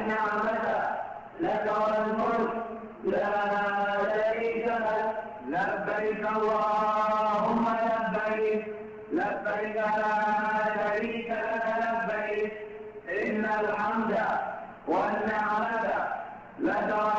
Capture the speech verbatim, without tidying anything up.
والنعمة لك والملك لا شريك لك لبيك اللهم لبيك لبيك لا شريك لك لبيك إن الحمد والنعمة لك